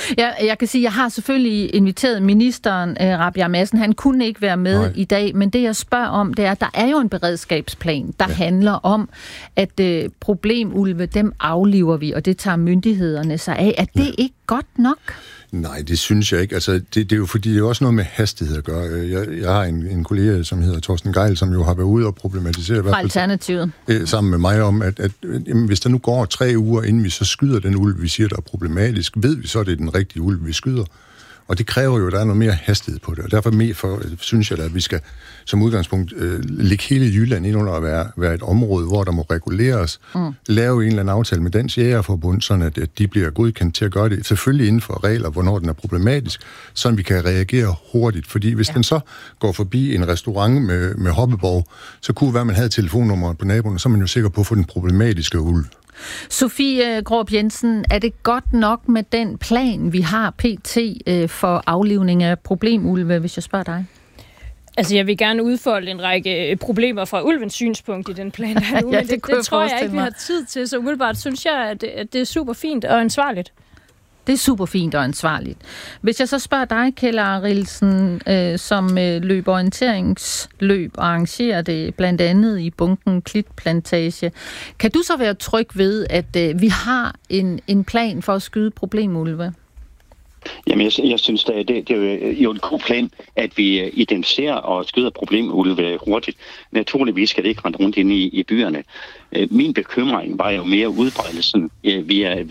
Jeg kan sige, at jeg har selvfølgelig inviteret ministeren, Rabjerg Madsen. Han kunne ikke være med i dag, men det jeg spørger om, det er, at der er jo en beredskabsplan, der handler om, at problemulve, dem afliver vi, og det tager myndighederne sig af. Er det ikke godt nok? Nej, det synes jeg ikke. Altså, det er jo fordi, det er også noget med hastighed at gøre. Jeg har en kollega, som hedder Torsten Geil, som jo har været ude og problematisere... Fra Alternativet. Sammen med mig om, at hvis der nu går 3 uger, inden vi så skyder den ulv, vi siger, der er problematisk, ved vi så, det er den rigtige ulv, vi skyder. Og det kræver jo, at der er noget mere hastighed på det. Og derfor synes jeg, at vi skal som udgangspunkt lægge hele Jylland ind under at være et område, hvor der må reguleres. Lave en eller anden aftale med Dansk Jægerforbund, sådan at de bliver godkendt til at gøre det. Selvfølgelig inden for regler, hvornår den er problematisk, så vi kan reagere hurtigt. Fordi hvis den så går forbi en restaurant med hoppeborg, så kunne det være, at man havde telefonnummeret på naboen, så er man jo sikker på at få den problematiske ulv. Sofie Gråb Jensen, er det godt nok med den plan, vi har pt. For aflivning af problemulve, hvis jeg spørger dig? Altså, jeg vil gerne udfolde en række problemer fra ulvens synspunkt i den plan, der er nu, men det tror jeg ikke, vi har tid til. Så umiddelbart synes jeg, at det er super fint og ansvarligt. Det er super fint og ansvarligt. Hvis jeg så spørger dig, Kjeld Arildsen, som løber orienteringsløb og arrangerer det blandt andet i Bunken Klitplantage, kan du så være tryg ved, at vi har en plan for at skyde problemulve? Jamen, jeg synes, at det er jo en god plan, at vi identificerer og skyder problemulve hurtigt. Naturligvis skal det ikke rende rundt inde i byerne. Min bekymring var jo mere udbredelsen via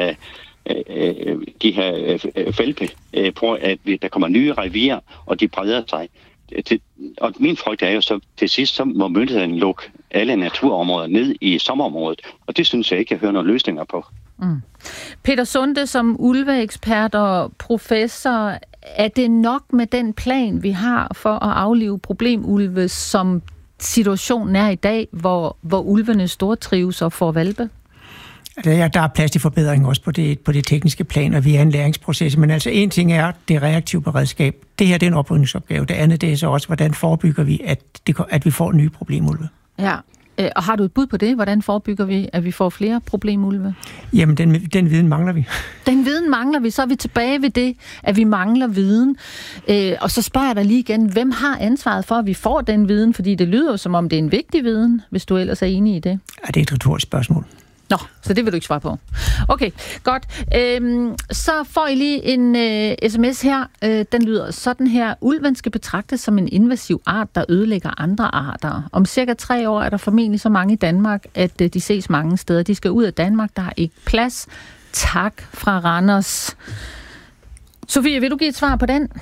de her fælpe på, at der kommer nye revier, og de breder sig. Og min frygt er jo så, til sidst, så må myndigheden lukke alle naturområder ned i sommerområdet, og det synes jeg ikke, jeg hører nogle løsninger på. Peter Sunde, som ulveekspert og professor, er det nok med den plan, vi har for at aflive problemulve, som situationen er i dag, hvor ulvene stortrives og får hvalpe? Der er plads til forbedring også på det tekniske plan, og vi er en læringsproces. Men altså en ting er det reaktive beredskab. Det her det er en oprydningsopgave. Det andet det er så også, hvordan forebygger vi, at vi får nye problemulve. Ja, og har du et bud på det? Hvordan forebygger vi, at vi får flere problemulve? Jamen, den viden mangler vi. Den viden mangler vi. Så er vi tilbage ved det, at vi mangler viden. Og så spørger jeg dig lige igen, hvem har ansvaret for, at vi får den viden? Fordi det lyder jo, som om det er en vigtig viden, hvis du ellers er enig i det. Ja, det er et retorisk spørgsmål. Nå, så det vil du ikke svare på. Okay, godt. Så får I lige en sms her. Den lyder sådan her. Ulven skal betragtes som en invasiv art, der ødelægger andre arter. Om cirka 3 år er der formentlig så mange i Danmark, at de ses mange steder. De skal ud af Danmark, der har ikke plads. Tak fra Randers. Sofie, vil du give et svar på den?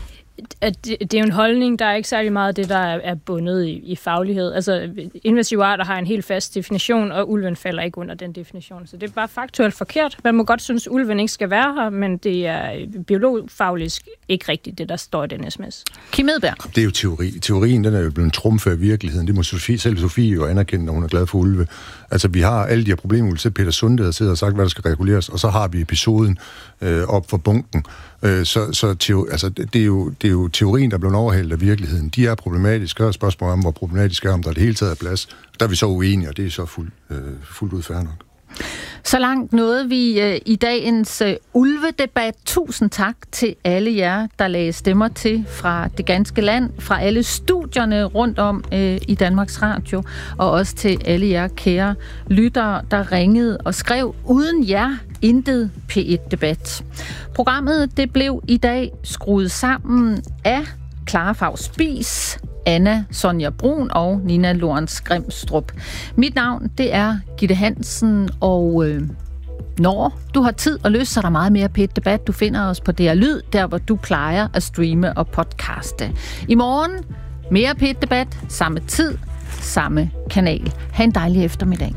Det er jo en holdning, der er ikke særlig meget af det, der er bundet i faglighed. Altså, invasive arter har en helt fast definition, og ulven falder ikke under den definition. Så det er bare faktuelt forkert. Man må godt synes, at ulven ikke skal være her, men det er biologfagligt ikke rigtigt, det der står i den sms. Kim Edberg. Det er jo teori. Teorien, den er jo blevet trumfet af virkeligheden. Det må Sofie jo anerkende, når hun er glad for ulve. Altså, vi har alle de her problemer, til Peter Sunde har siddet og sagt, hvad der skal reguleres, og så har vi episoden op for bunken. Det er jo teorien, der er blevet overhældt af virkeligheden. De er problematiske, og spørgsmålet om, hvor problematisk er, om der det hele taget er plads. Der er vi så uenige, og det er så fuldt ud fair nok. Så langt nåede vi i dagens ulvedebat. Tusind tak til alle jer, der lagde stemmer til fra det ganske land, fra alle studierne rundt om i Danmarks Radio, og også til alle jer kære lyttere, der ringede og skrev. Uden jer, intet P1-debat. Programmet det blev i dag skruet sammen af Clara Faust Spies, Anna Sonja Brun og Nina Lorentz Grimstrup. Mit navn, det er Gitte Hansen, og når du har tid og lyst, så er der meget mere P1-debat. Du finder os på DR Lyd, der hvor du plejer at streame og podcaste. I morgen mere P1-debat, samme tid, samme kanal. Ha' en dejlig eftermiddag.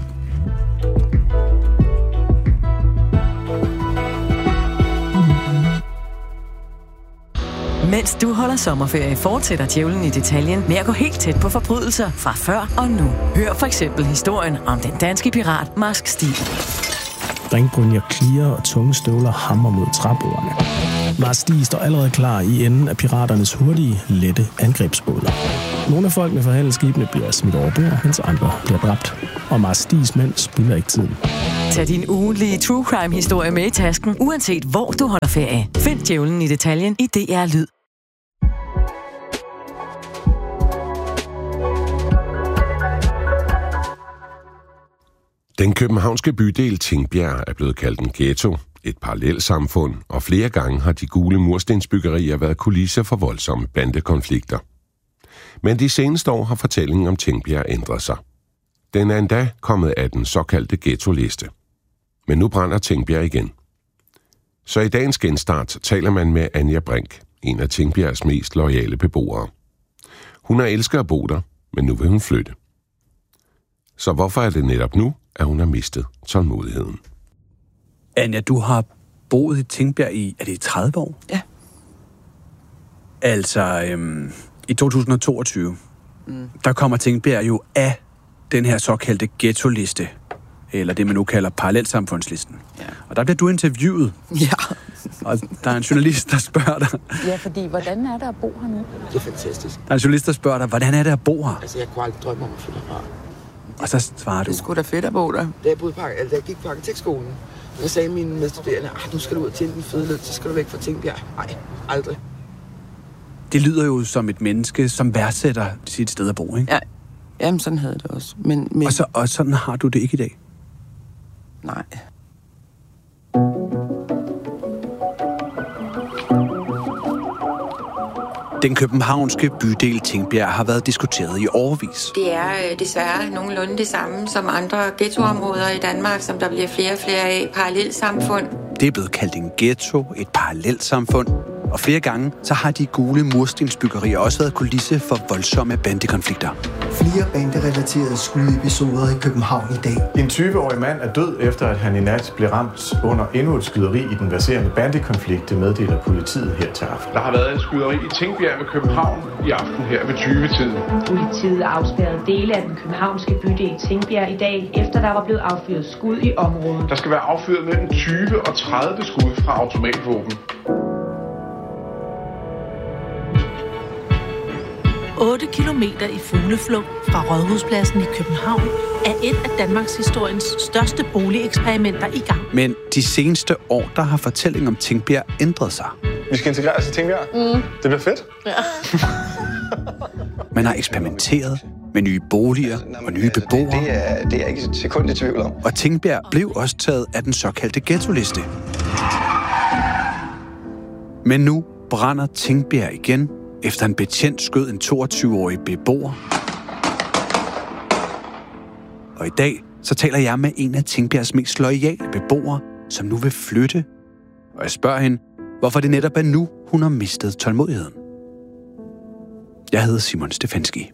Mens du holder sommerferie, fortsætter djævlen i detaljen med at gå helt tæt på forbrydelser fra før og nu. Hør for eksempel historien om den danske pirat Marsk Stig. Ringbrynjer klirer og tunge støvler hammer mod træbordene. Marsk Stig står allerede klar i enden af piraternes hurtige, lette angrebsbåder. Nogle af folkene fra handelsskibene bliver smidt over bord, mens andre bliver dræbt. Og Marstis mænd spilder ikke tiden. Tag din ugentlige true crime-historie med i tasken, uanset hvor du holder ferie. Find Djævlen i detaljen i DR Lyd. Den københavnske bydel Tingbjerg er blevet kaldt en ghetto, et parallelsamfund, og flere gange har de gule murstensbyggerier været kulisser for voldsomme bandekonflikter. Men de seneste år har fortællingen om Tingbjerg ændret sig. Den er endda kommet af den såkaldte ghetto-liste. Men nu brænder Tingbjerg igen. Så i dagens genstart taler man med Anja Brink, en af Tingbjergs mest loyale beboere. Hun har elsket at bo der, men nu vil hun flytte. Så hvorfor er det netop nu, at hun har mistet tålmodigheden? Anja, du har boet i Tingbjerg i 30 år? Ja. Altså, i 2022, der kommer Tingbjerg jo af den her såkaldte ghetto-liste, eller det, man nu kalder parallelsamfundslisten. Ja. Og der bliver du interviewet. Ja. Og der er en journalist, der spørger dig... Ja, fordi hvordan er det at bo her nu? Det er fantastisk. Der er en journalist, der spørger dig, hvordan er det at bo her? Altså, jeg kunne aldrig drømme om at flytte herfra. Og så svarer du... Det er sgu da fedt at bo der. Da jeg gik på arkitektskolen, så sagde mine medstuderende, nu skal du ud og tjene din fødeløn, så skal du væk fra Tingbjerg. Nej, aldrig. Det lyder jo som et menneske, som værdsætter sit sted at bo, ikke? Ja. Jamen, sådan havde det også. Men... Og sådan har du det ikke i dag? Nej. Den københavnske bydel Tingbjerg har været diskuteret i årevis. Det er desværre nogenlunde det samme som andre ghettoområder i Danmark, som der bliver flere og flere af, parallelsamfund. Det er blevet kaldt en ghetto, et parallelsamfund. Og flere gange, så har de gule murstensbyggerier også været kulisse for voldsomme bandekonflikter. Flere banderelaterede skydeepisoder i København i dag. En 20-årig mand er død efter, at han i nat blev ramt under endnu et skyderi i den verserende bandekonflikt, det meddeler politiet her til aften. Der har været et skyderi i Tingbjerg ved København i aften her ved 20-tiden. Politiet afspærrede dele af den københavnske bydel Tingbjerg i dag, efter der var blevet affyret skud i området. Der skal være affyret mellem 20 og 30 skud fra automatvåben. 8 kilometer i fugleflugt fra Rådhuspladsen i København er et af Danmarks historiens største boligeksperimenter i gang. Men de seneste år, der har fortællingen om Tingbjerg ændret sig. Vi skal integrere os i Tingbjerg. Det bliver fedt. Ja. Man har eksperimenteret med nye boliger og nye beboere. Det er ikke et sekund i tvivl om. Og Tingbjerg blev også taget af den såkaldte ghetto-liste. Men nu brænder Tingbjerg igen, efter en betjent skød en 22-årig beboer. Og i dag, så taler jeg med en af Tingbjergs mest loyale beboere, som nu vil flytte. Og jeg spørger hende, hvorfor det netop er nu, hun har mistet tålmodigheden. Jeg hedder Simon Stefanski.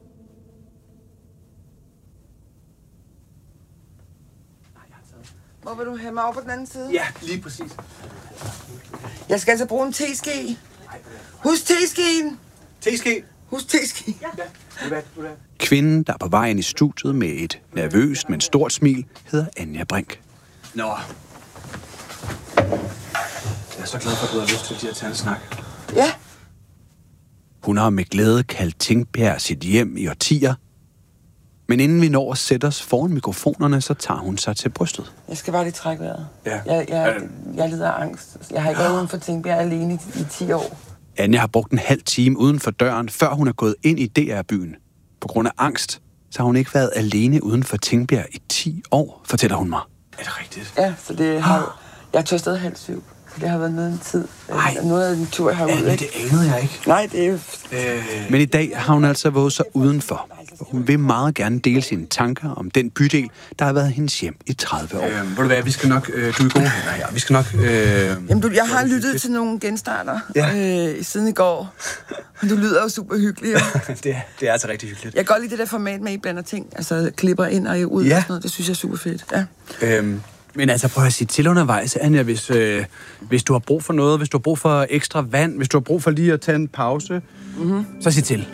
Hvor vil du have mig over på den anden side? Ja, lige præcis. Jeg skal altså bruge en teske. Husk teskeen! Teske? Husk teskeen. Ja. Kvinden, der er på vej ind i studiet med et nervøst, men stort smil, hedder Anja Brink. Nå. Jeg er så glad for, at du har lyst til at tage en snak. Ja. Hun har med glæde kaldt Tingbjerg sit hjem i årtier. Men inden vi når at sætte os foran mikrofonerne, så tager hun sig til brystet. Jeg skal bare lige trække vejret. Ja. Jeg lider af angst. Jeg har ikke været uden for Tingbjerg alene i 10 år. Anja har brugt en halv time uden for døren, før hun er gået ind i DR-byen. På grund af angst, så har hun ikke været alene uden for Tingbjerg i 10 år, fortæller hun mig. Er det rigtigt? Ja, så det har... Jeg tog afsted 6:30, så det har været noget en tid. Noget af den tur herude, ikke? Det anede jeg ikke. Nej, det er... Men i dag har hun altså våget sig udenfor. Hun vil meget gerne dele sine tanker om den bydel, der har været hendes hjem i 30 år. Ved du hvad, vi skal nok... du er gode hænder her. Vi skal nok... Jamen, jeg har lyttet til nogle genstarter siden i går. Du lyder jo super hyggelig. det er altså rigtig hyggeligt. Jeg kan godt lide det der format med, at I blander ting. Altså klipper ind og ud og sådan noget. Det synes jeg er super fedt. Ja. Men altså, prøv at sige til undervejs, Anja, hvis du har brug for noget, hvis du har brug for ekstra vand, hvis du har brug for lige at tage en pause, så sig til.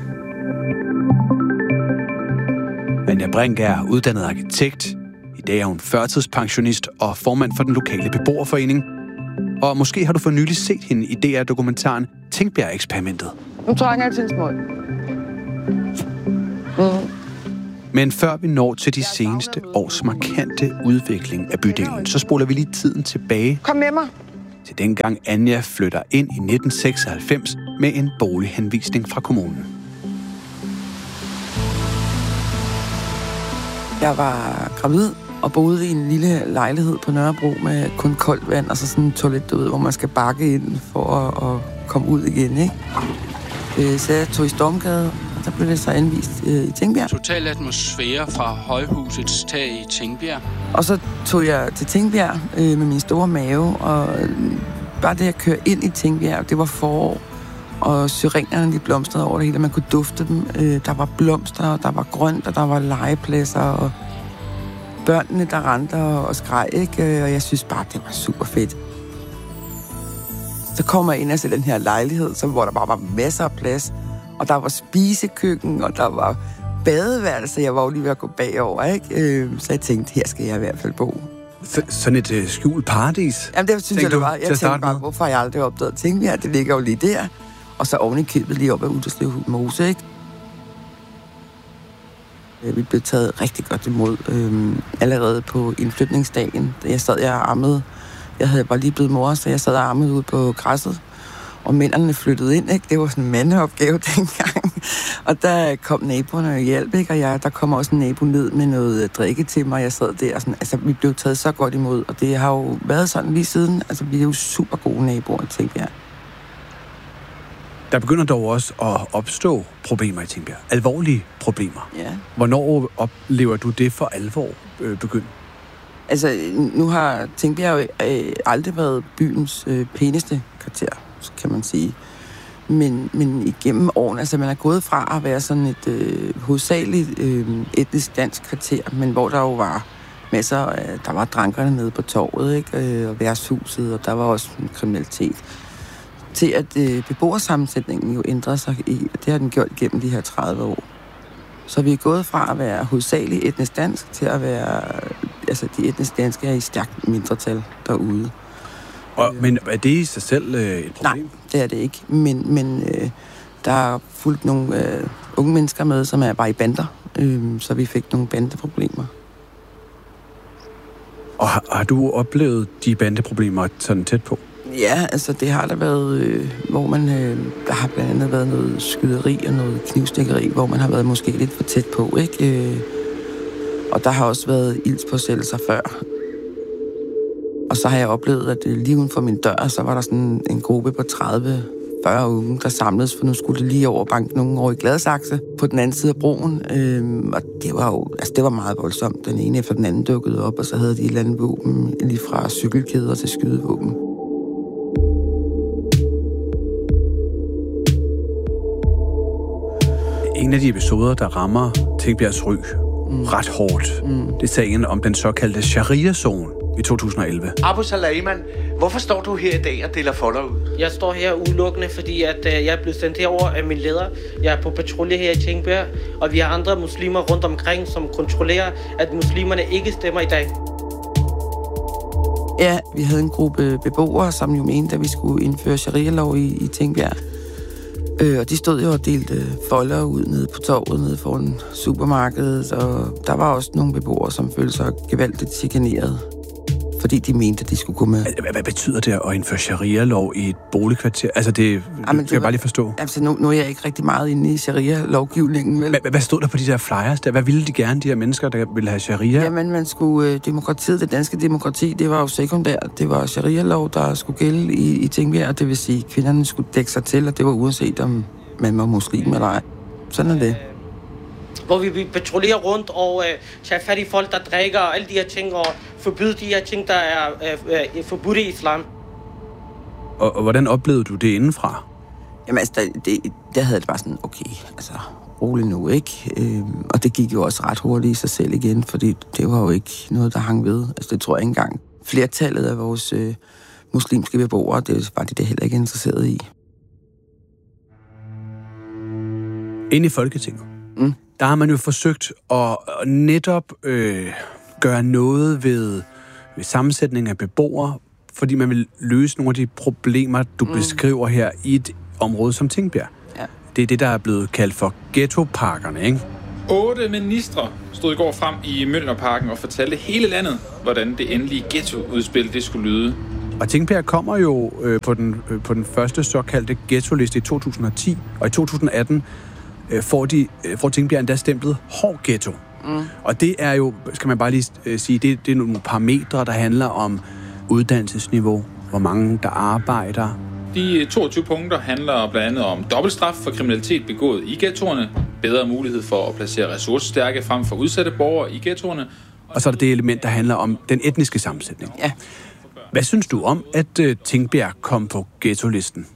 Anja Brink er uddannet arkitekt. I dag er hun førtidspensionist og formand for den lokale beboerforening. Og måske har du for nylig set hende i DR-dokumentaren Tingbjerg-eksperimentet. Nu trænger jeg til en smøg. Men før vi når til de seneste års markante udvikling af bydelen, så spoler vi lige tiden tilbage. Kom med mig. Til dengang Anja flytter ind i 1996 med en bolighenvisning fra kommunen. Jeg var gravid og boede i en lille lejlighed på Nørrebro med kun koldt vand og så sådan en toilet, du ved, hvor man skal bakke ind for at komme ud igen, ikke? Så jeg tog i Stormgade, og der blev det så anvist i Tingbjerg. Total atmosfære fra højhusets tag i Tingbjerg. Og så tog jeg til Tingbjerg med min store mave, og bare det at køre ind i Tingbjerg, det var forår. Og syrenerne, de blomstrede over det hele, man kunne dufte dem. Der var blomster, og der var grønt, og der var legepladser, og børnene, der rendte og skreg, ikke? Og jeg synes bare, det var super fedt. Så kommer jeg ind og ser den her lejlighed, hvor der bare var masser af plads, og der var spisekøkken, og der var badeværelse. Jeg var jo lige ved at gå bagover, ikke? Så jeg tænkte, her skal jeg i hvert fald bo. Sådan et skjult paradis? Jamen, det synes jeg, det var. Jeg tænkte bare, hvorfor har jeg aldrig opdaget Tingbjerg? Det ligger jo lige der. Og så oven i købet lige op ad Utterslev Mose, ikke? Vi blev taget rigtig godt imod allerede på indflytningsdagen. Jeg sad og ammede. Jeg havde bare lige blevet mor, så jeg sad og ammede ud på græsset. Og mændene flyttede ind, ikke? Det var sådan en mandeopgave dengang. Og der kom naboerne og hjalp, ikke? Og der kom også en nabo ned med noget drikke til mig. Jeg sad der og sådan, altså vi blev taget så godt imod. Og det har jo været sådan lige siden. Altså vi er jo super gode naboer, tænker jeg. Der begynder dog også at opstå problemer i Tingbjerg. Alvorlige problemer. Ja. Hvornår oplever du det for alvor begyndt? Altså, nu har Tingbjerg aldrig været byens pæneste kvarter, kan man sige. Men igennem årene, altså man er gået fra at være sådan et hovedsageligt etnisk dansk kvarter, men hvor der jo var masser af, der var drankerne nede på torvet, ikke? Og værtshuset, og der var også kriminalitet. Til at beboersammensætningen jo ændrer sig i, og det har den gjort gennem de her 30 år. Så vi er gået fra at være hovedsageligt etnisk dansk til at være, altså de etnisk danske er i stærkt mindretal derude. Men er det i sig selv et problem? Nej, det er det ikke. Men der er fulgt nogle unge mennesker med, som er bare i bander, så vi fik nogle bandeproblemer. Og har du oplevet de bandeproblemer sådan tæt på? Ja, altså det har der været, hvor man, der har blandt andet været noget skyderi og noget knivstikkeri, hvor man har været måske lidt for tæt på, ikke? Og der har også været ildspåsættelser før. Og så har jeg oplevet, at lige uden for min dør, så var der sådan en gruppe på 30-40 unge, der samledes, for nu skulle det lige over banken nogen over i Gladsaxe på den anden side af broen. Og det var jo, altså det var meget voldsomt. Den ene efter den anden dukkede op, og så havde de et eller andet våben, lige fra cykelkæder til skydevåben. En af de episoder, der rammer Tingbjergs Ry ret hårdt, det er sagen om den såkaldte Sharia-zone i 2011. Abu Salaiman, hvorfor står du her i dag og deler folder ud? Jeg står her udelukkende, fordi at jeg er blevet sendt herover af min leder. Jeg er på patrulje her i Tingbjerg, og vi har andre muslimer rundt omkring, som kontrollerer, at muslimerne ikke stemmer i dag. Ja, vi havde en gruppe beboere, som jo mente, at vi skulle indføre sharia-lov i Tingbjerg. Og de stod jo og delte folder ud nede på torvet, nede foran supermarkedet, og der var også nogle beboere, som følte sig gevaldigt chikaneret, fordi de mente, at de skulle gå med. Hvad betyder det at indføre sharia-lov i et boligkvarter? Altså det kan jeg bare lige forstå. Altså nu er jeg ikke rigtig meget inde i sharia-lovgivningen. Vel? Hvad stod der på de der flyers der? Hvad ville de gerne, de her mennesker, der ville have sharia? Jamen man skulle, demokratiet, det danske demokrati, det var jo sekundært. Det var sharia-lov, der skulle gælde i Tingbjerg, det vil sige, at kvinderne skulle dække sig til, og det var uanset om man var muslim eller ej. Sådan er det. Hvor vi patruljerer rundt og tager fat i folk, der drikker og alle de her ting, og forbyde de her ting, der er forbudt i islam. Og hvordan oplevede du det indenfra? Jamen altså, der havde det bare sådan, okay, altså roligt nu, ikke? Og det gik jo også ret hurtigt i sig selv igen, fordi det var jo ikke noget, der hang ved. Altså det tror jeg ikke engang. Flertallet af vores muslimske beboere, det var de heller ikke interesseret i. Inde i Folketinget, der har man jo forsøgt at netop gøre noget ved sammensætningen af beboere, fordi man vil løse nogle af de problemer, du beskriver her i et område som Tingbjerg. Ja. Det er det, der er blevet kaldt for ghettoparkerne, ikke? 8 ministre stod i går frem i Mjølnerparken og fortalte hele landet, hvordan det endelige ghettoudspil det skulle lyde. Og Tingbjerg kommer jo på den første såkaldte ghettoliste i 2010, og i 2018 får Tingbjerg endda stemplet hård ghetto. Og det er jo, skal man bare lige sige, det er nogle parametre, der handler om uddannelsesniveau, hvor mange der arbejder. De 22 punkter handler blandt andet om dobbeltstraf for kriminalitet begået i ghettoerne, bedre mulighed for at placere ressourcestærke frem for udsatte borgere i ghettoerne. Og så er der det element, der handler om den etniske sammensætning. Ja. Hvad synes du om, at Tingbjerg kom på ghettolisten?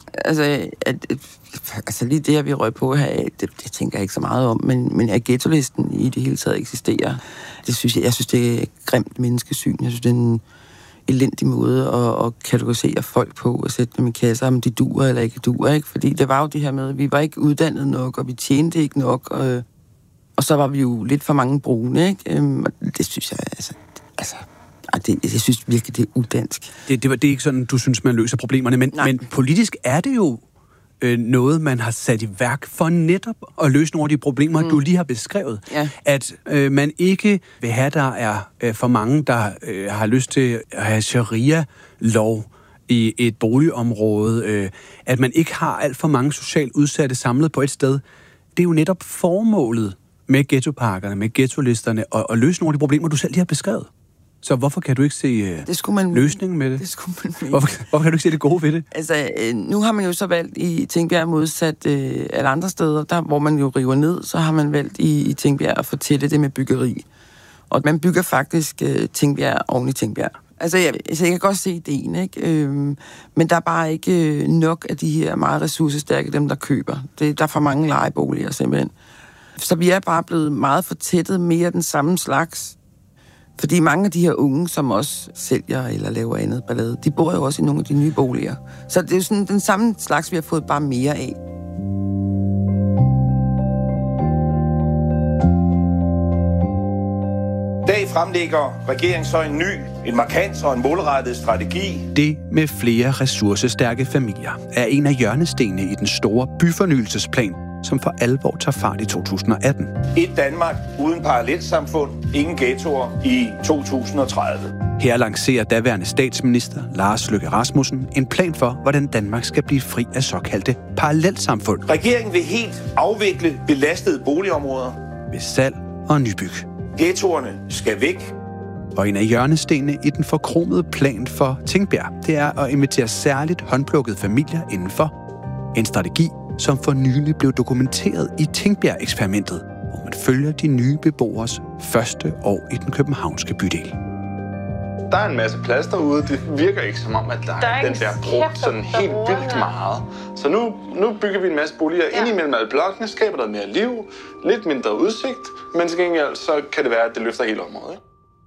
Altså lige det, vi røg på her, det tænker jeg ikke så meget om, men at ghettolisten i det hele taget eksisterer, jeg synes, det er et grimt menneskesyn. Jeg synes, det er en elendig måde at kategorisere folk på og sætte dem i kasser, om de duer eller ikke duer, ikke? Fordi det var jo det her med, at vi var ikke uddannet nok, og vi tjente ikke nok, og så var vi jo lidt for mange brune, ikke? Det synes jeg, jeg synes virkelig, det er udansk. Det er ikke sådan, du synes, man løser problemerne, men politisk er det jo noget, man har sat i værk for netop at løse nogle af de problemer, du lige har beskrevet. Ja. At man ikke vil have, der er for mange, der har lyst til at have sharia-lov i et boligområde. At man ikke har alt for mange socialt udsatte samlet på et sted. Det er jo netop formålet med ghettoparkerne, med ghettolisterne, at løse nogle af de problemer, du selv lige har beskrevet. Så hvorfor kan du ikke se løsningen med det? Det skulle man hvorfor kan du ikke se det gode ved det? Altså, nu har man jo så valgt i Tingbjerg modsat alle andre steder, der hvor man jo river ned, så har man valgt i Tingbjerg at fortælle det med byggeri. Og man bygger faktisk Tingbjerg oven i Tingbjerg. Altså, jeg kan godt se ideen, ikke? Men der er bare ikke nok af de her meget ressourcestærke, dem der køber. Der er for mange lejeboliger simpelthen. Så vi er bare blevet meget fortættet mere den samme slags. Fordi mange af de her unge, som også sælger eller laver andet ballade, de bor jo også i nogle af de nye boliger. Så det er jo sådan den samme slags, vi har fået bare mere af. Dag fremlægger regeringen så en markant og en målrettet strategi. Det med flere ressourcestærke familier er en af hjørnestenene i den store byfornyelsesplan, som for alvor tager fart i 2018. Et Danmark uden parallelsamfund, ingen ghettoer i 2030. Her lancerer daværende statsminister Lars Løkke Rasmussen en plan for, hvordan Danmark skal blive fri af såkaldte parallelsamfund. Regeringen vil helt afvikle belastede boligområder ved salg og nybyg. Ghettoerne skal væk. Og en af hjørnestenene i den forkromede plan for Tingbjerg, det er at invitere særligt håndplukkede familier indenfor. En strategi, som for nylig blev dokumenteret i Tingbjerg-eksperimentet, hvor man følger de nye beboers første år i den københavnske bydel. Der er en masse plads derude. Det virker ikke som om, at der er den der brugt sådan helt vildt meget. Så nu bygger vi en masse boliger ind imellem alle blokkene, skaber der mere liv, lidt mindre udsigt, men til gengæld så kan det være, at det løfter hele området.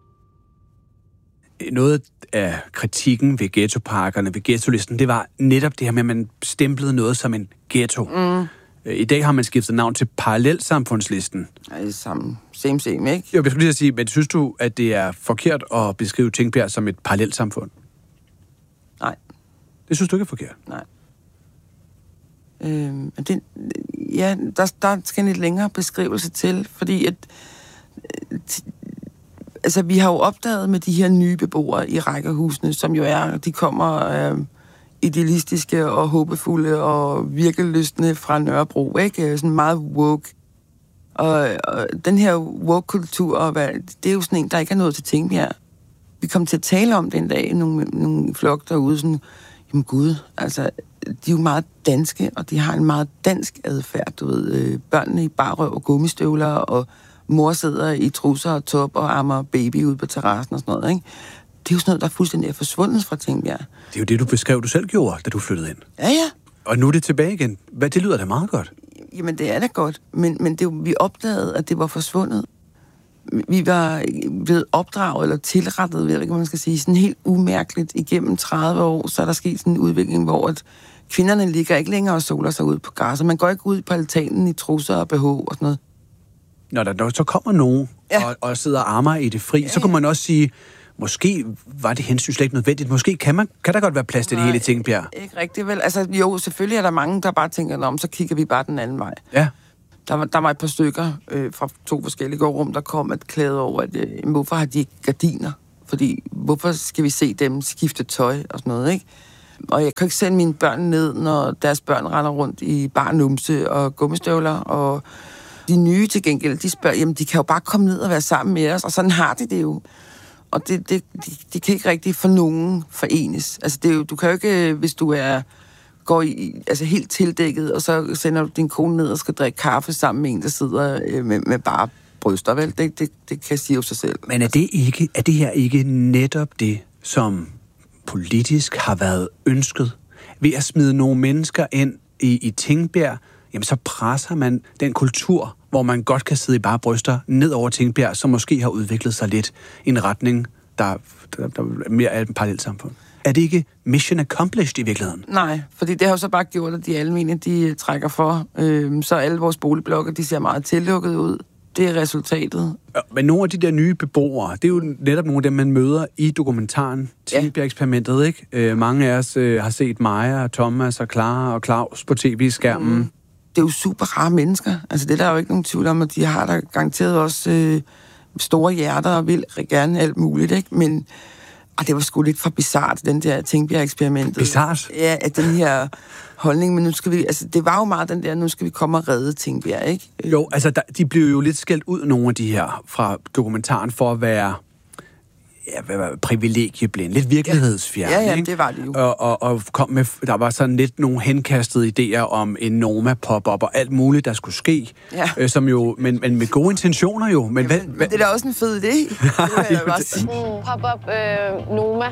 Noget af kritikken ved ghettoparkerne, ved ghettolisten, det var netop det her med, at man stemplede noget som en ghetto. I dag har man skiftet navn til parallelsamfundslisten. Nej, same, ikke? Jo, jeg skulle lige sige, men synes du, at det er forkert at beskrive Tingbjerg som et parallelsamfund? Nej. Det synes du ikke er forkert? Nej. Der skal en lidt længere beskrivelse til, fordi at altså, vi har jo opdaget med de her nye beboere i rækkehusene, som jo de kommer idealistiske og håbefulde og virkelystne fra Nørrebro, ikke? Sådan meget woke. Og den her woke-kultur, det er jo sådan en, der ikke er nået til Tingbjerg. Vi kom til at tale om den dag, nogle flok derude, sådan, jamen gud, altså, de er jo meget danske, og de har en meget dansk adfærd, du ved. Børnene i barrøv og gummistøvler, og mor sidder i trusser og top og ammer baby ude på terrassen og sådan noget, ikke? Det er jo sådan noget, der fuldstændig er forsvundet fra Tingbjerg. Det er jo det, du beskrev, du selv gjorde, da du flyttede ind. Ja. Og nu er det tilbage igen. Det lyder da meget godt. Jamen, det er da godt. Men vi opdagede, at det var forsvundet. Vi var blevet opdraget eller tilrettet, ved jeg ikke, hvad man skal sige, sådan helt umærkeligt igennem 30 år, så er der sket sådan en udvikling, hvor at kvinderne ligger ikke længere og soler sig ud på græsset. Man går ikke ud på altanen i trusser og BH og sådan noget. Når der så kommer nogen og sidder og armer i det fri, så kunne man også sige, måske var det hensyn slet ikke nødvendigt. Måske kan der godt være plads til det hele i Tingbjerg. Ikke rigtigt vel. Altså jo, selvfølgelig er der mange, der bare tænker, så kigger vi bare den anden vej. Ja. Der var et par stykker fra 2 forskellige gårdrum, der kom et klæde over, at hvorfor har de ikke gardiner? Fordi hvorfor skal vi se dem skifte tøj og sådan noget, ikke? Og jeg kan ikke sende mine børn ned, når deres børn render rundt i bare numse og gummistøvler, og de nye til gengæld, de spørger, jamen de kan jo bare komme ned og være sammen med os, og sådan har de det jo. Og de kan ikke rigtig for nogen forenes. Altså det er jo, du kan jo ikke, hvis du går helt tildækket, og så sender du din kone ned og skal drikke kaffe sammen med en, der sidder med bare bryster, vel? Det kan sige jo sig selv. Men er det her ikke netop det, som politisk har været ønsket? Ved at smide nogle mennesker ind i Tingbjerg, jamen så presser man den kultur, hvor man godt kan sidde i bare bryster, ned over Tingbjerg, som måske har udviklet sig lidt i en retning, der mere er et parallelsamfund. Er det ikke mission accomplished i virkeligheden? Nej, fordi det har jo så bare gjort, at de almene, de trækker for. Så alle vores boligblokke, de ser meget tillukket ud. Det er resultatet. Men nogle af de der nye beboere, det er jo netop nogle af dem, man møder i dokumentaren Tingbjerg-eksperimentet, ikke? Mange af os har set Maja, Thomas og Clara og Claus på tv-skærmen. Det er jo super rare mennesker. Altså det er der jo ikke nogen tvivl om, at de har der garanteret også store hjerter og vil gerne alt muligt, ikke? Men det var sgu lidt for bizart, den der Tingbjerg-eksperimentet. Bizart? Ja, at den her holdning, men nu skal vi, altså det var jo meget den der, nu skal vi komme og redde Tingbjerg, ikke? Jo, altså de blev jo lidt skældt ud, nogle af de her fra dokumentaren, for at være privilegieblind, lidt virkelighedsfjern. Ja, ikke? Det var det jo. Og kom med, der var sådan lidt nogle henkastede idéer om en Noma pop-up og alt muligt, der skulle ske, som jo, men med gode intentioner jo. Men, men det er da også en fed idé. Pop-up Noma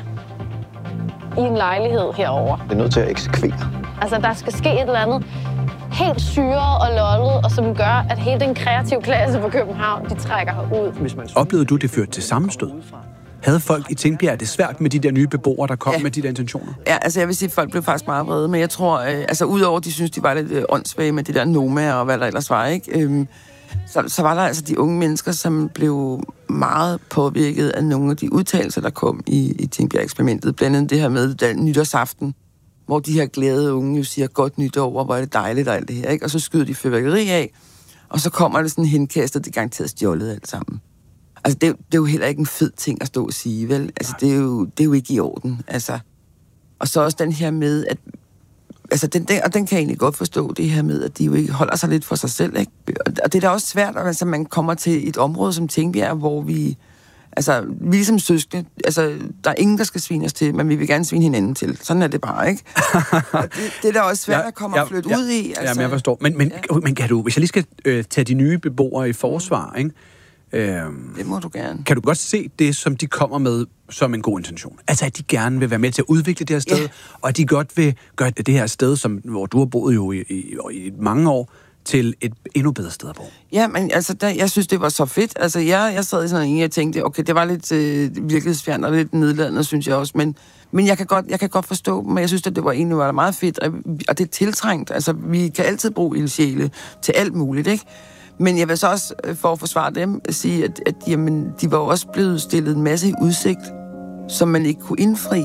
i en lejlighed herover. Det er nødt til at eksekvere. Altså, der skal ske et eller andet helt syret og lollet, og som gør, at hele den kreative klasse fra København, de trækker herud. Oplevede du, det førte til sammenstød? Havde folk i Tingbjerg det svært med de der nye beboere, der kom med de der intentioner? Ja, altså jeg vil sige, at folk blev faktisk meget vrede, men jeg tror, udover de synes, de var lidt åndssvage med det der Noma og hvad der ellers var, ikke? Så var der altså de unge mennesker, som blev meget påvirket af nogle af de udtalelser, der kom i Tingbjerg-eksperimentet. Blandt andet det her med nytårsaften, hvor de her glade unge jo siger, godt nytår, hvor er det dejligt og alt det her, ikke? Og så skyder de fyrværkeri af, og så kommer det sådan henkastet, det garanteret stjålet alt sammen. Altså, det er jo heller ikke en fed ting at stå og sige, vel? Altså, det er jo ikke i orden, altså. Og så også den her med, at altså, den kan jeg egentlig godt forstå, det her med, at de jo ikke holder sig lidt for sig selv, ikke? Og det er da også svært, at altså, man kommer til et område som Tingbjerg, hvor vi ligesom søskende, altså, der er ingen, der skal svine os til, men vi vil gerne svine hinanden til. Sådan er det bare, ikke? det er da også svært at komme og flytte ud i. Altså. Jamen, jeg forstår. Men kan du, hvis jeg lige skal tage de nye beboere i forsvar, ikke? Det må du gerne. Kan du godt se det, som de kommer med, som en god intention? Altså, at de gerne vil være med til at udvikle det her sted, og at de godt vil gøre det her sted, hvor du har boet jo i mange år, til et endnu bedre sted at bo. Ja, men altså, jeg synes, det var så fedt. Altså, jeg sad i sådan en, jeg tænkte, okay, det var lidt virkelighedsfjernt og lidt nedladende, synes jeg også, men jeg kan godt forstå dem, men jeg synes, at det var egentlig var meget fedt, og det er tiltrængt. Altså, vi kan altid bruge ildsjæle til alt muligt, ikke? Men jeg vil så også, for at forsvare dem, sige, at jamen, de var også blevet stillet en masse i udsigt, som man ikke kunne indfri.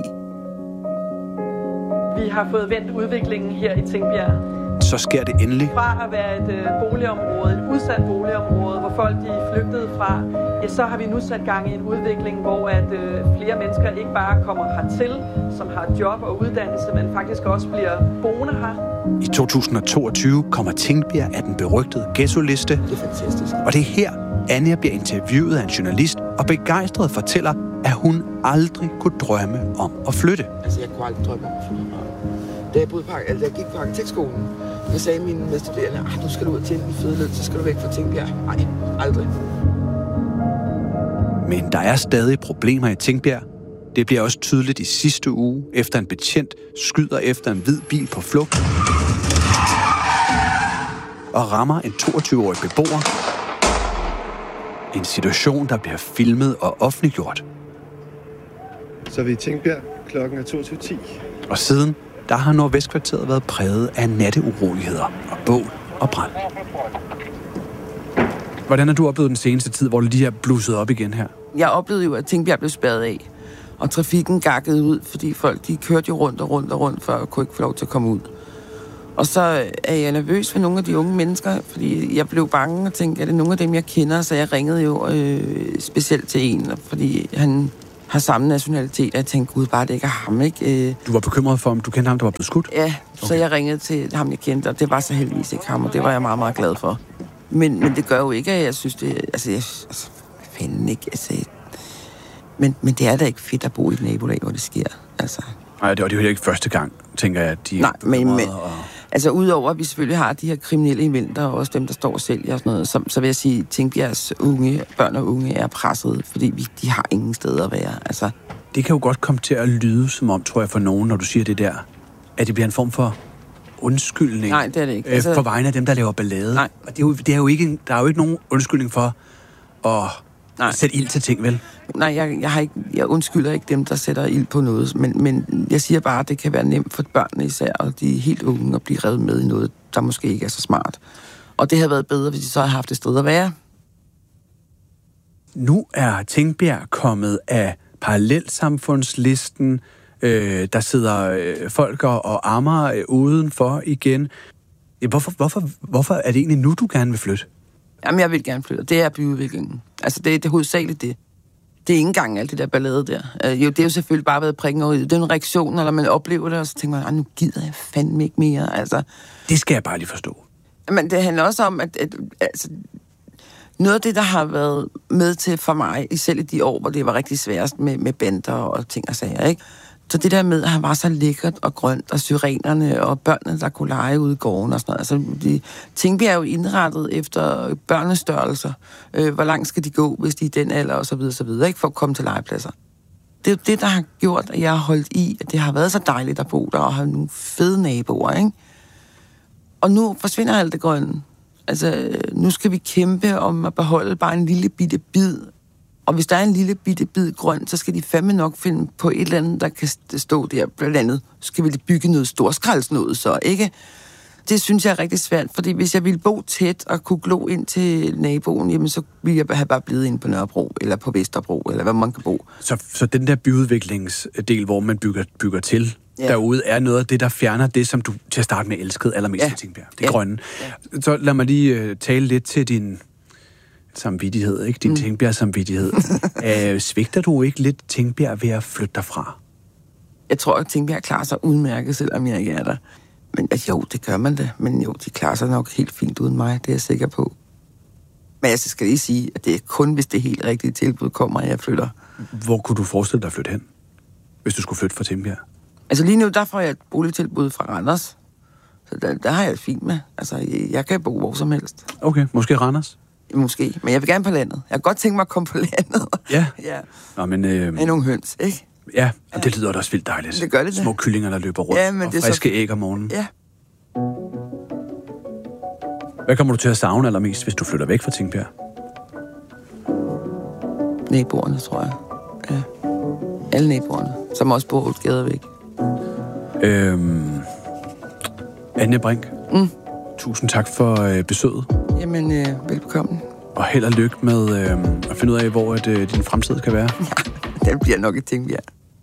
Vi har fået vendt udviklingen her i Tingbjerg. Så sker det endelig. Fra at være et boligområde, et udsat boligområde, hvor folk de flygtede fra, så har vi nu sat gang i en udvikling, hvor at flere mennesker ikke bare kommer hertil, som har job og uddannelse, men faktisk også bliver boende her. I 2022 kommer Tingbjerg af den berygtede ghettoliste. Det er fantastisk. Og det er her, Anja bliver interviewet af en journalist og begejstret fortæller, at hun aldrig kunne drømme om at flytte. Altså, jeg kunne aldrig drømme om at flytte. Da jeg gik på arkitektskolen, der sagde mine medstuderende, nu skal du ud til en fødeløn, så skal du væk fra Tingbjerg. Nej, aldrig. Men der er stadig problemer i Tingbjerg. Det bliver også tydeligt i sidste uge, efter en betjent skyder efter en hvid bil på flugt og rammer en 22-årig beboer. En situation, der bliver filmet og offentliggjort. Så er vi i Tingbjerg. Klokken er 22:10. Og siden, der har Nordvestkvarteret været præget af natteuroligheder og bål og brand. Hvordan har du oplevet den seneste tid, hvor de her blusset op igen her? Jeg oplevede jo, at Tingbjerg blev spærret af. Og trafikken gakkede ud, fordi folk de kørte jo rundt og rundt, før jeg kunne ikke få lov til at komme ud. Og så er jeg nervøs for nogle af de unge mennesker, fordi jeg blev bange og tænkte, er det nogle af dem, jeg kender? Så jeg ringede jo specielt til en, fordi han har samme nationalitet, og jeg tænkte, gud, bare det ikke er ham, ikke? Du var bekymret for, om du kendte ham, der var blevet skudt? Ja, okay. Så jeg ringede til ham, jeg kendte, og det var så heldigvis ikke ham, og det var jeg meget, meget glad for. Men det gør jo ikke, at jeg synes det... fanden ikke, Men det er da ikke fedt at bo i et nabolag, hvor det sker, altså. Nej, det er jo heller ikke første gang, tænker jeg, at de... Nej, men altså udover, at vi selvfølgelig har de her kriminelle indvendere, og også dem, der står og sælger og sådan noget, så vil jeg sige, at Tingbjergs børn og unge er presset, fordi de har ingen steder at være, altså. Det kan jo godt komme til at lyde som om, tror jeg, for nogen, når du siger det der, at det bliver en form for undskyldning. Nej, det er det ikke. Altså, for vegne af dem, der laver ballade. Nej. Og det er jo ikke, der er jo ikke nogen undskyldning for at sætte ild til ting, vel? Nej, jeg undskylder ikke dem, der sætter ild på noget, men jeg siger bare, at det kan være nemt for børnene især, og de er helt unge at blive revet med i noget, der måske ikke er så smart. Og det havde været bedre, hvis de så havde haft et sted at være. Nu er Tingbjerg kommet af parallelsamfundslisten. Der sidder folk og ammer udenfor igen. Hvorfor er det egentlig nu, du gerne vil flytte? Jamen, jeg vil gerne flytte. Det er byudviklingen. Altså, det er hovedsageligt det. Det er ikke engang alt det der ballade der. Det er jo selvfølgelig bare været prikken over. Det er en reaktion, når man oplever det, og så tænker man, nu gider jeg fandme ikke mere. Altså, det skal jeg bare lige forstå. Men det handler også om, at altså, noget af det, der har været med til for mig, selv i de år, hvor det var rigtig sværest med bander og ting og sager, ikke? Så det der med, at han var så lækkert og grønt, og syrenerne og børnene, der kunne lege ude i gården og sådan noget. Altså, Tingbjerg er jo indrettet efter børnestørrelser. Hvor langt skal de gå, hvis de er i den alder, og så videre, ikke? For at komme til legepladser. Det er jo det, der har gjort, at jeg har holdt i, at det har været så dejligt at bo der, og have nogle fede naboer, ikke? Og nu forsvinder alt det grønne. Altså, nu skal vi kæmpe om at beholde bare en lille bitte bid. Og hvis der er en lille bitte bid grønt, så skal de fandme nok finde på et eller andet, der kan stå der. Blandt andet skal vi bygge noget storskraldsnået, så ikke? Det synes jeg er rigtig svært, fordi hvis jeg ville bo tæt og kunne glo ind til naboen, jamen så ville jeg have bare blevet inde på Nørrebro, eller på Vesterbro, eller hvad man kan bo. Så den der byudviklingsdel, hvor man bygger til derude, er noget af det, der fjerner det, som du til at starte med elskede allermest i Tingbjerg. Det grønne. Ja. Så lad mig lige tale lidt til din samvittighed, ikke? Din Tingbjerg-samvittighed. Svigter du ikke lidt Tingbjerg ved at flytte derfra? Jeg tror, at Tingbjerg klarer sig udmærket, selvom jeg ikke er der. Men jo, det gør man det. Men jo, de klarer sig nok helt fint uden mig, det er jeg sikker på. Men jeg skal lige sige, at det er kun, hvis det helt rigtige tilbud kommer, at jeg flytter. Hvor kunne du forestille dig at flytte hen, hvis du skulle flytte fra Tingbjerg? Altså lige nu, der får jeg et boligtilbud fra Randers. Så der har jeg det fint med. Altså, jeg kan bo hvor som helst. Okay, måske Randers? Måske, men jeg vil gerne på landet. Jeg kan godt tænke mig at komme på landet. Ja. Ja. Nå, men... Med nogle høns, ikke? Ja, og det lyder da også vildt dejligt. Det gør det. Små kyllinger, der løber rundt, og friske æg om morgenen. Ja. Hvad kommer du til at savne allermest, hvis du flytter væk fra Tingbjerg? Naboerne, tror jeg. Ja. Alle naboerne, som også bor 8 gader væk. Anja Brink. Tusind tak for besøget. Jamen, velbekomme. Og held og lykke med at finde ud af, hvor din fremtid kan være. Ja, den bliver nok et Tingbjerg.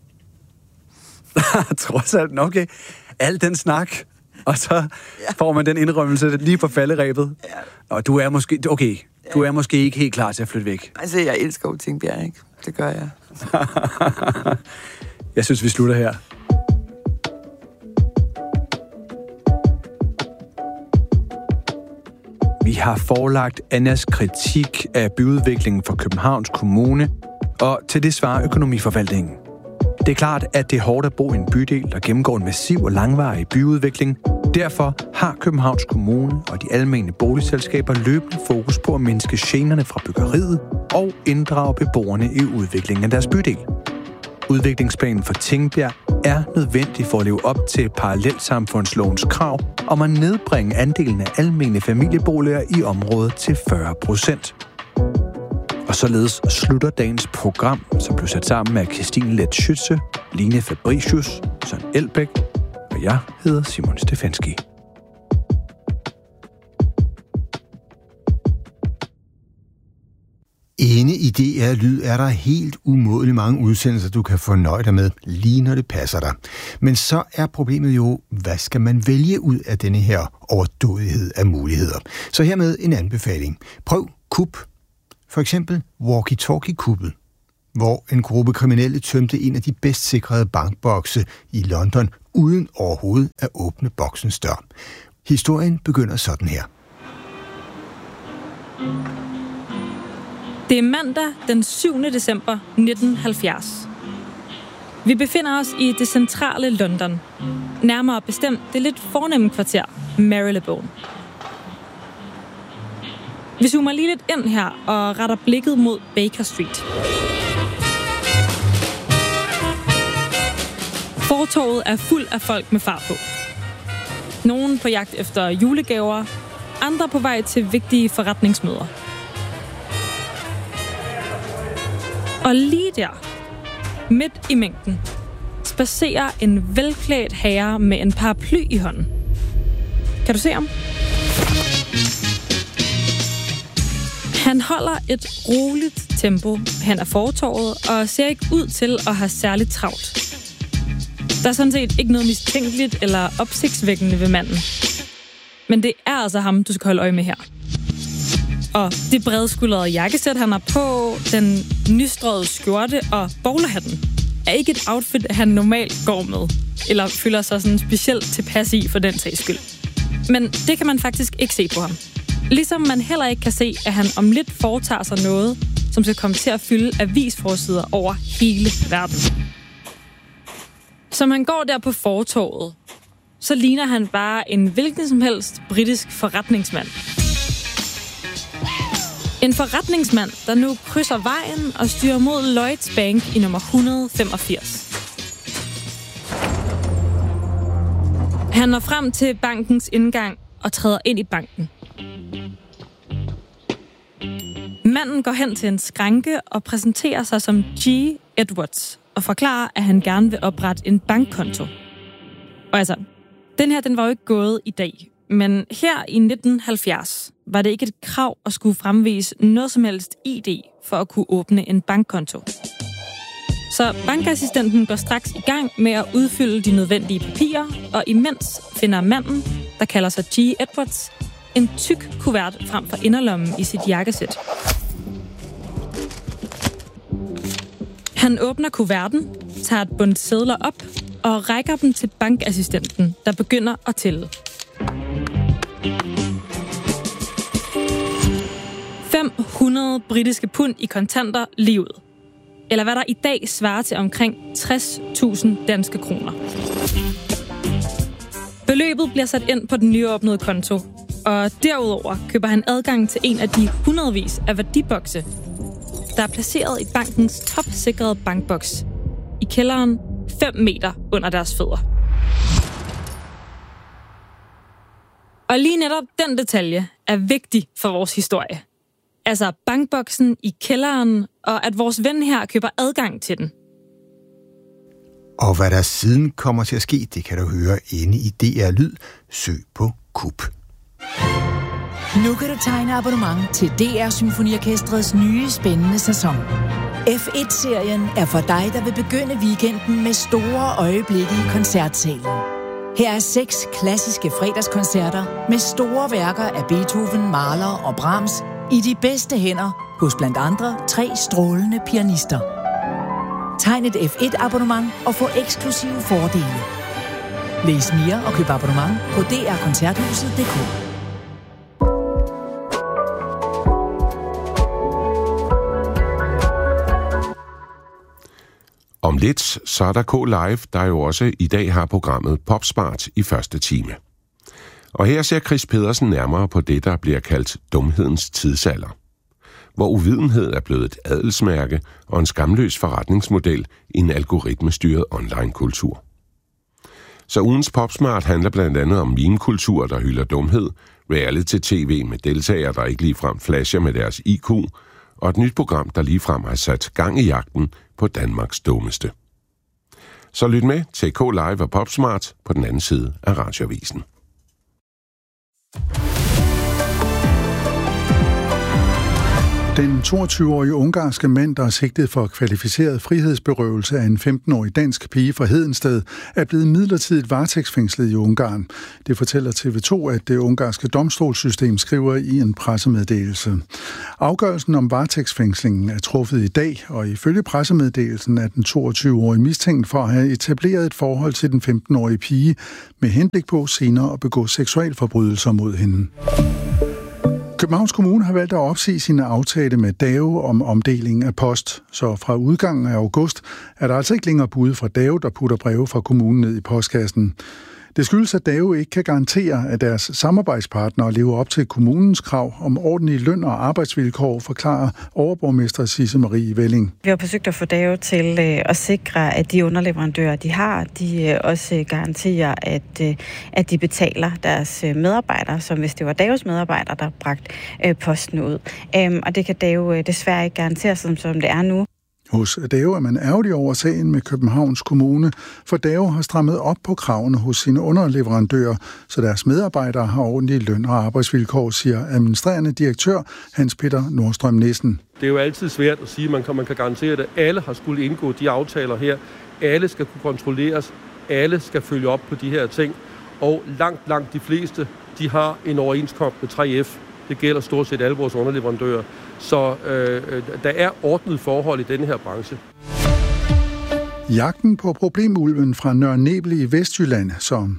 Trods alt, okay. Al den snak, og så får man den indrømmelse lige på falderæbet. Ja. Og du er måske, du er måske ikke helt klar til at flytte væk. Altså, jeg elsker jo Tingbjerg, ikke? Det gør jeg. Jeg synes, vi slutter her. Vi har forelagt Annas kritik af byudviklingen for Københavns Kommune, og til det svarer økonomiforvaltningen. Det er klart, at det er hårdt at bo i en bydel, der gennemgår en massiv og langvarig byudvikling. Derfor har Københavns Kommune og de almene boligselskaber løbende fokus på at mindske generne fra byggeriet og inddrage beboerne i udviklingen af deres bydel. Udviklingsplanen for Tingbjerg er nødvendig for at leve op til parallelsamfundslovens krav om at nedbringe andelen af almene familieboliger i området til 40%. Og således slutter dagens program, som blev sat sammen af Christine Let Schütze, Line Fabricius, Søren Elbæk, og jeg hedder Simon Stefanski. Inde i DR Lyd er der helt umådeligt mange udsendelser, du kan fornøje dig med, lige når det passer dig. Men så er problemet jo, hvad skal man vælge ud af denne her overdådighed af muligheder? Så hermed en anbefaling. Prøv KUP. For eksempel walkie-talkie-kuppet, hvor en gruppe kriminelle tømte en af de bedst sikrede bankbokse i London, uden overhovedet at åbne boksens dør. Historien begynder sådan her. Det er mandag den 7. december 1970. Vi befinder os i det centrale London. Nærmere bestemt det lidt fornemme kvarter, Marylebone. Vi zoomer lige lidt ind her og retter blikket mod Baker Street. Fortovet er fuld af folk med fart på. Nogen på jagt efter julegaver, andre på vej til vigtige forretningsmøder. Og lige der, midt i mængden, spacerer en velklædt herre med en paraply i hånden. Kan du se ham? Han holder et roligt tempo hen ad fortovet og ser ikke ud til at have særligt travlt. Der er sådan set ikke noget mistænkeligt eller opsigtsvækkende ved manden. Men det er altså ham, du skal holde øje med her. Og det bredskuldrede jakkesæt, han har på, den nystrøede skjorte og bowlerhatten, er ikke et outfit, han normalt går med, eller føler sig sådan specielt tilpas i for den sags skyld. Men det kan man faktisk ikke se på ham. Ligesom man heller ikke kan se, at han om lidt foretager sig noget, som skal komme til at fylde avisforsider over hele verden. Som han går der på fortovet, så ligner han bare en hvilken som helst britisk forretningsmand. En forretningsmand, der nu krydser vejen og styrer mod Lloyds Bank i nummer 185. Han når frem til bankens indgang og træder ind i banken. Manden går hen til en skranke og præsenterer sig som G. Edwards og forklarer, at han gerne vil oprette en bankkonto. Og altså, den var jo ikke gået i dag. Men her i 1970 var det ikke et krav at skulle fremvise noget som helst ID for at kunne åbne en bankkonto. Så bankassistenten går straks i gang med at udfylde de nødvendige papirer, og imens finder manden, der kalder sig G. Edwards, en tyk kuvert frem for inderlommen i sit jakkesæt. Han åbner kuverten, tager et bundt sedler op og rækker dem til bankassistenten, der begynder at tælle. 500 britiske pund i kontanter lige ud. Eller hvad der i dag svarer til omkring 60.000 danske kroner. Beløbet bliver sat ind på den nyåbnede konto, og derudover køber han adgang til en af de hundredvis af værdibokse, der er placeret i bankens topsikrede bankboks i kælderen 5 meter under deres fødder. Og lige netop den detalje er vigtig for vores historie. Altså bankboksen i kælderen, og at vores ven her køber adgang til den. Og hvad der siden kommer til at ske, det kan du høre inde i DR Lyd. Søg på KUP. Nu kan du tegne abonnement til DR Symfoniorkestrets nye spændende sæson. F1-serien er for dig, der vil begynde weekenden med store øjeblikke i koncertsalen. Her er 6 klassiske fredagskoncerter med store værker af Beethoven, Mahler og Brahms i de bedste hænder hos blandt andre 3 strålende pianister. Tegn et F1-abonnement og få eksklusive fordele. Læs mere og køb abonnement på drkoncerthuset.dk. Om lidt, så er der K-Live, der jo også i dag har programmet Popsmart i første time. Og her ser Chris Pedersen nærmere på det, der bliver kaldt dumhedens tidsalder. Hvor uvidenhed er blevet et adelsmærke og en skamløs forretningsmodel i en algoritmestyret online-kultur. Så ugens Popsmart handler blandt andet om meme-kultur, der hylder dumhed, reality-tv med deltagere, der ikke ligefrem flasher med deres IQ, og et nyt program, der ligefrem har sat gang i jagten på Danmarks dummeste. Så lyt med til K-Live og Popsmart på den anden side af Radioavisen. Den 22-årige ungarske mand, der er sigtet for kvalificeret frihedsberøvelse af en 15-årig dansk pige fra Hedensted, er blevet midlertidigt varetægtsfængslet i Ungarn. Det fortæller TV2, at det ungarske domstolssystem skriver i en pressemeddelelse. Afgørelsen om varetægtsfængslingen er truffet i dag, og ifølge pressemeddelelsen er den 22-årige mistænkt for at have etableret et forhold til den 15-årige pige med henblik på senere at begå seksualforbrydelser mod hende. Københavns Kommune har valgt at opsige sine aftale med DAO om omdeling af post, så fra udgangen af august er der altså ikke længere bud fra DAO, der putter breve fra kommunen ned i postkassen. Det skyldes, at DAO ikke kan garantere, at deres samarbejdspartnere lever op til kommunens krav om ordentlige løn- og arbejdsvilkår, forklarer overborgmester Sisse Marie Velling. Vi har forsøgt at få DAO til at sikre, at de underleverandører, de har, de også garanterer, at de betaler deres medarbejdere, som hvis det var DAOs medarbejdere, der bragte posten ud. Og det kan DAO desværre ikke garantere, som det er nu. Hos DAO er man ærgerlig over sagen med Københavns Kommune, for DAO har strammet op på kravene hos sine underleverandører, så deres medarbejdere har ordentlige løn- og arbejdsvilkår, siger administrerende direktør Hans Peter Nordstrøm Nissen. Det er jo altid svært at sige, at man kan garantere det. Alle har skulle indgå de aftaler her. Alle skal kunne kontrolleres. Alle skal følge op på de her ting. Og langt de fleste, de har en overenskomst med 3F. Det gælder stort set alle vores underleverandører. Så der er ordnet forhold i denne her branche. Jagten på problemulven fra Nørre Nebel i Vestjylland, som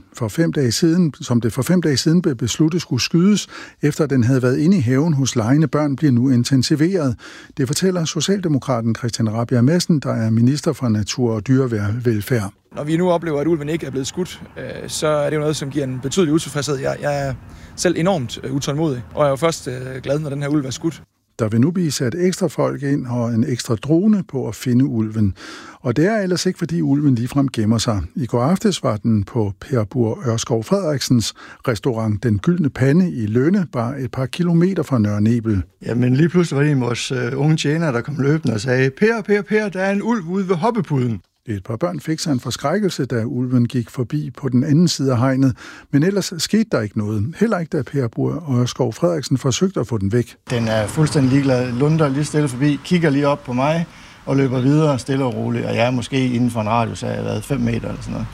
det for 5 dage siden blev besluttet skulle skydes, efter den havde været inde i haven hos legende børn, bliver nu intensiveret. Det fortæller Socialdemokraten Christian Rabjerg Madsen, der er minister for natur og dyrevelfærd. Når vi nu oplever, at ulven ikke er blevet skudt, så er det jo noget, som giver en betydelig utilfredshed. Jeg er selv enormt utålmodig, og jeg er jo først glad, når den her ulv er skudt. Der vil nu blive sat ekstra folk ind og en ekstra drone på at finde ulven. Og det er ellers ikke, fordi ulven ligefrem gemmer sig. I går aftes var den på Per Bur Ørskov Frederiksens restaurant Den Gyldne Pande i Lønne, bare et par kilometer fra Nørre Nebel. Jamen lige pludselig var det vores unge tjener, der kom løbende og sagde, Per, der er en ulv ude ved hoppepuden. Et par børn fik sig en forskrækkelse, da ulven gik forbi på den anden side af hegnet, men ellers skete der ikke noget. Heller ikke, da Per Bur Ørskov Frederiksen forsøgte at få den væk. Den er fuldstændig ligeglad, lunder lige stille forbi, kigger lige op på mig og løber videre stille og roligt, og jeg er måske inden for en radius af 5 meter eller sådan noget.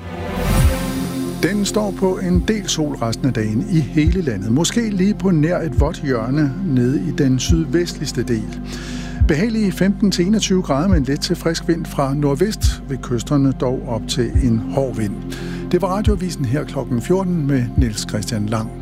Den står på en del sol resten af dagen i hele landet. Måske lige på nær et vådt hjørne nede i den sydvestligste del. Behagelige 15-21 grader med en let til frisk vind fra nordvest, ved kysterne dog op til en hård vind. Det var Radioavisen her kl. 14 med Niels Christian Lang.